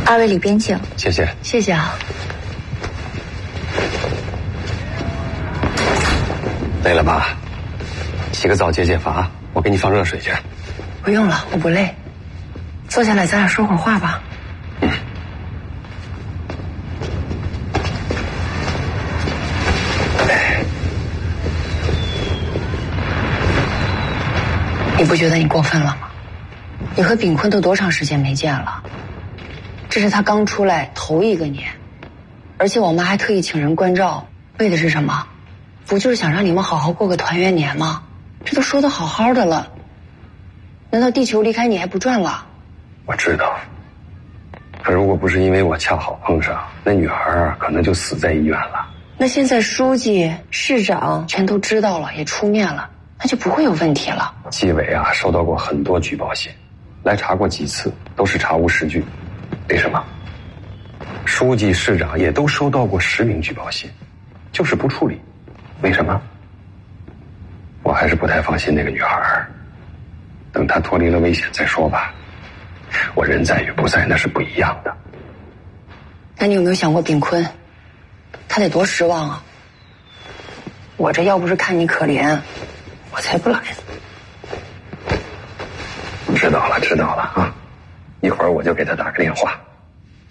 二位里边请。 谢谢。 谢谢啊。 累了吧？洗个澡解解乏，我给你放热水去。 不用了，我不累。坐下来，咱俩说会儿话吧。你不觉得你过分了吗？你和炳坤都多长时间没见了？这是他刚出来头一个年，而且我妈还特意请人关照，为的是什么？不就是想让你们好好过个团圆年吗？这都说得好好的了，难道地球离开你还不转了？ 我知道，可如果不是因为我恰好碰上，那女孩可能就死在医院了。 那现在书记、市长全都知道了，也出面了，那就不会有问题了。 纪委收到过很多举报信，来查过几次，都是查无实据。为什么？书记、市长也都收到过10名举报信，就是不处理。为什么？我还是不太放心那个女孩，等她脱离了危险再说吧。我人在与不在那是不一样的。 那你有没有想过炳坤？他得多失望啊！我这要不是看你可怜，我才不来呢。 知道了啊，一会儿我就给他打个电话。